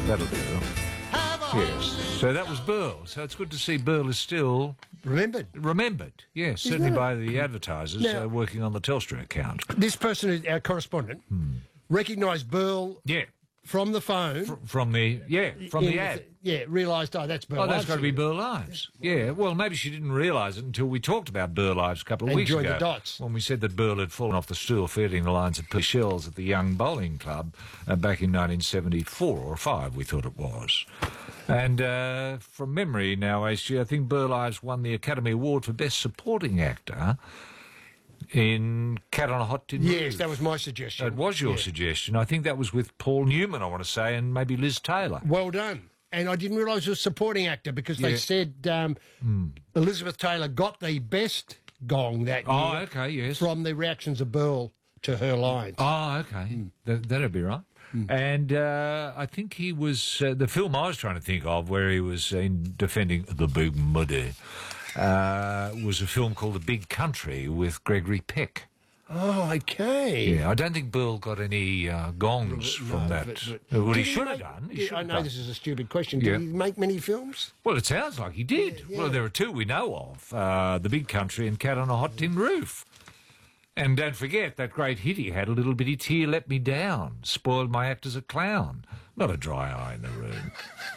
That'll do. Yes. So that was Burl. So it's good to see Burl is still Remembered. yes, certainly by the advertisers working on the Telstra account. This person, our correspondent, recognised Burl from the phone. From the ad. Realised, that's Burl. Oh, that's Ives. got to be Burl Ives. Yeah, well, maybe she didn't realise it until we talked about Burl Ives a couple of weeks ago. joined the dots. When we said that Burl had fallen off the stool feeding the lines of shells at the Young Bowling Club back in 1974 or 5, we thought it was. And from memory now, HG, I think Burl Ives won the Academy Award for Best Supporting Actor in Cat on a Hot Tin Roof. Yes, that was my suggestion. That was your suggestion. I think that was with Paul Newman, I want to say, and maybe Liz Taylor. Well done. And I didn't realise it was a supporting actor because they said Elizabeth Taylor got the best gong that year. Oh, okay, yes. From the reactions of Burl to her lines. Oh, okay. That'd be right. And I think he was... the film I was trying to think of where he was defending the Big Muddy was a film called The Big Country with Gregory Peck. Oh, okay. Yeah, I don't think Burl got any gongs from that. Well, he should have done. I know this is a stupid question. Did he make many films? Well, it sounds like he did. Yeah. Well, there are two we know of, The Big Country and Cat on a Hot Tin Roof. And don't forget that great hit he had, A Little Bitty Tear Let Me Down, spoiled my act as a clown. Not a dry eye in the room.